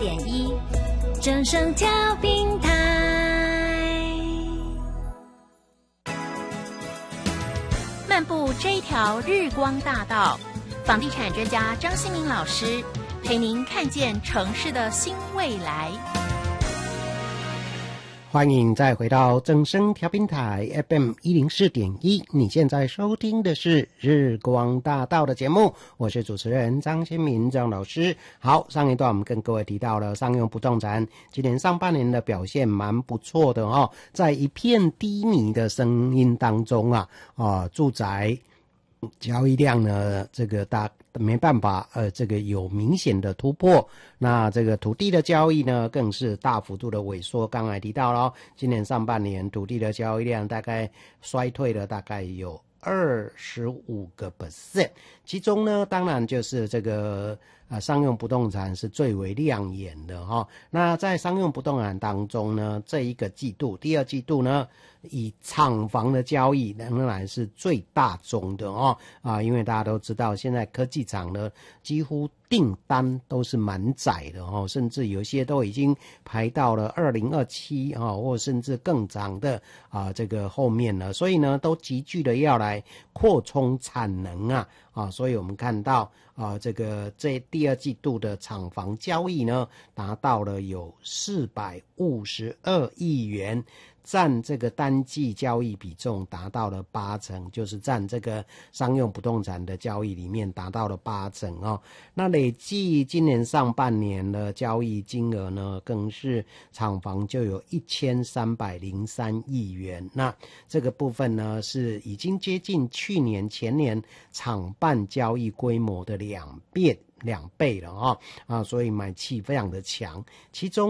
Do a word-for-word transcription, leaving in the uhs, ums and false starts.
点一，正声调频台。漫步这一条日光大道，房地产专家张新民老师陪您看见城市的新未来。 欢迎再回到正声调频台 F M 一零四点一，你现在收听的是日光大道的节目，我是主持人张先民张老师。好，上一段我们跟各位提到了商用不动产今年上半年的表现蛮不错的哦，在一片低迷的声音当中啊，啊，住宅交易量呢，这个大没办法，呃，这个有明显的突破。那这个土地的交易呢，更是大幅度的萎缩。刚才提到了，今年上半年土地的交易量大概衰退了，大概有二十五个 percent。其中呢，当然就是这个呃商用不动产是最为亮眼的哈、哦。那在商用不动产当中呢，这一个季度，第二季度呢，以厂房的交易仍然是最大宗的哦啊，因为大家都知道，现在科技厂呢几乎订单都是蛮窄的哦，甚至有些都已经排到了二零二七啊，或甚至更长的啊这个后面了，所以呢，都急剧的要来扩充产能啊啊，所以我们看到啊这个这第二季度的厂房交易呢，达到了有四百五十二亿元。占这个单季交易比重达到了八成，就是占这个商用不动产的交易里面达到了八成哦。那累计今年上半年的交易金额呢，更是厂房就有一千三百零三亿元。那这个部分呢，是已经接近去年前年厂办交易规模的两倍两倍了哦啊，所以买气非常的强，其中